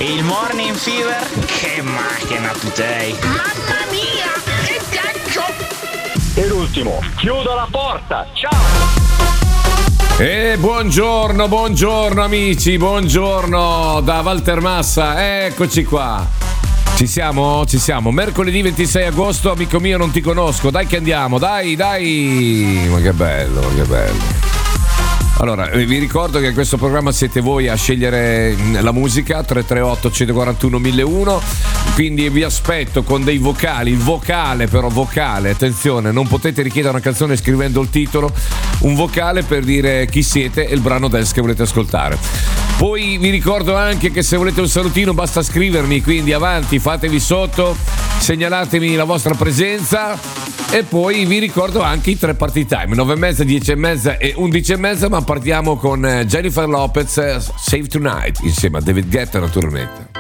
Il Morning Fever? Che macchina tu sei! Mamma mia, che viaggio! E l'ultimo, chiudo la porta, ciao! E buongiorno amici, buongiorno da Walter Massa, eccoci qua. Ci siamo? Mercoledì 26 agosto, amico mio, non ti conosco, dai che andiamo, dai. Ma che bello. Allora, vi ricordo che in questo programma siete voi a scegliere la musica, 338 141 1001, quindi vi aspetto con dei vocali, il vocale, attenzione, non potete richiedere una canzone scrivendo il titolo, un vocale per dire chi siete e il brano dance che volete ascoltare. Poi vi ricordo anche che se volete un salutino basta scrivermi, quindi avanti, fatevi sotto, segnalatemi la vostra presenza. E poi vi ricordo anche i 3 party time, 9:30, 10:30 e 11:30, ma partiamo con Jennifer Lopez, Save Tonight, insieme a David Guetta naturalmente.